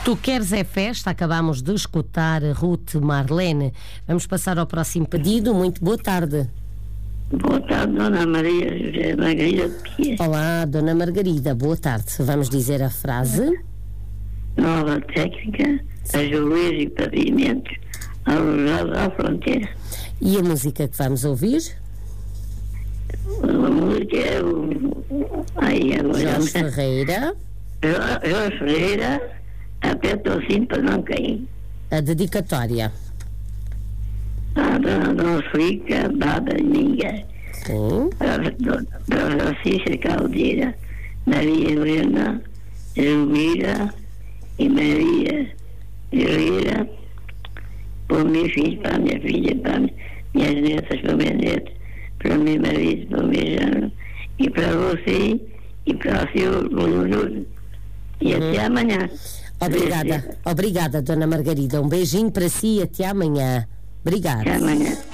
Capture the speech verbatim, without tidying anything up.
Tu queres é festa, acabamos de escutar Ruth Marlene. Vamos passar ao próximo pedido. Muito boa tarde. Boa tarde, Dona Maria José Margarida de Pia. Olá, Dona Margarida, boa tarde. Vamos dizer a frase. Nova técnica, azulejos e pavimentos, alojados à fronteira. E a música que vamos ouvir? A música é o... Aí, agora... Jorge Ferreira. Jorge Ferreira, aperta o cinto para não cair. A dedicatória. A Dona Dona Flica, Bada Ninguém. Sim. Para Francisca Caldeira, Maria Helena, Elvira e Maria Helena, por mim filhos, para minha filha, para minhas netas, para meus netos, para meu marido, para o meu genro, e para você e para o seu Nuno. E Uhum. até amanhã. Obrigada, obrigada, Dona Margarida. Um beijinho para si e até amanhã. Obrigada. Até amanhã.